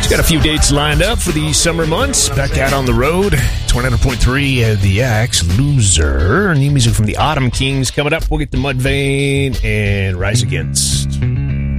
He's got a few dates lined up for the summer months. Back out on the road. 29.3 The Axe, Loser. New music from the Autumn Kings coming up. We'll get the Mudvayne and Rise Against.